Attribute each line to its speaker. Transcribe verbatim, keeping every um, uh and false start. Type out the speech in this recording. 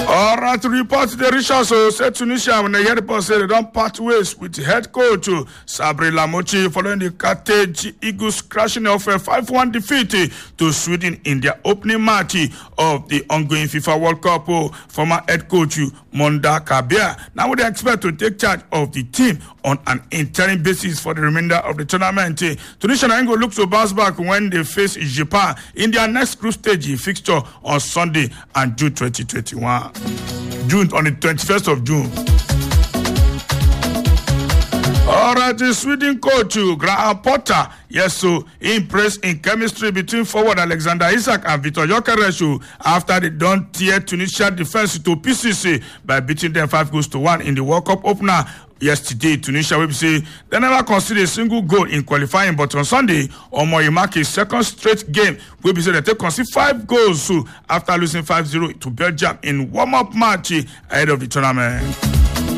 Speaker 1: All right, report the Richard so said Tunisia when they hear the report say they don't part ways with head coach Sabri Lamouchi following the Carthage Eagles crashing off a five one defeat to Sweden in their opening match of the ongoing FIFA World Cup. Former head coach Monda Kabia now they expect to take charge of the team on an interim basis for the remainder of the tournament. Tunisia Ango looks to bounce back when they face Japan in their next group stage fixture on Sunday and June twenty twenty-one. June on the twenty-first of June. All right, the Sweden coach Graham Potter, yes, so impressed in chemistry between forward Alexander Isak and Vitor Gyökeres after they don't tear Tunisia defense to pieces by beating them five goals to one in the World Cup opener. Yesterday, Tunisia will say they never conceded a single goal in qualifying, but on Sunday, Omoyemaki's marked his second straight game. Will be said that they conceded five goals so after losing five zero to Belgium in warm-up match ahead of the tournament.